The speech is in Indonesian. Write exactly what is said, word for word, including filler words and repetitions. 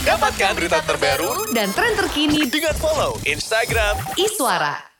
Dapatkan berita terbaru dan tren terkini dengan follow Instagram Iswara.